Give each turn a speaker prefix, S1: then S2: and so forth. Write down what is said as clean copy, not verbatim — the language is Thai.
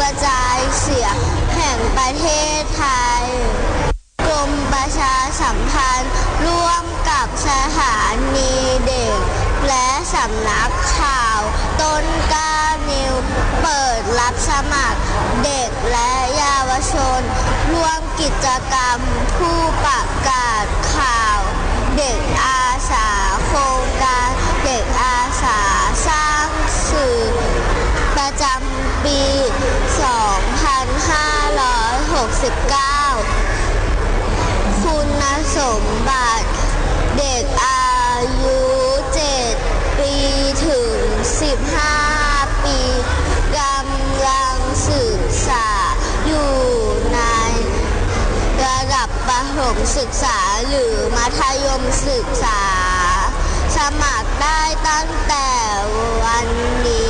S1: ระจายเสียงแห่งประเทศไทยกรมประชาสัมพันธ์ร่วมกับสถานีเด็กและสำนักข่าวต้นกล้านิวเปิดรับสมัครเด็กและเยาวชนร่วมกิจกรรมผู้ประกาศข่าวเด็กอาสาโครงการเด็กอาสาสร้างสื่อประจำปี 2569 คุณสมบัติเด็กอายุ 7 ปีถึง 15 ปีกำลังศึกษาอยู่ในระดับประถมศึกษาหรือมัธยมศึกษาสมัครได้ตั้งแต่วันนี้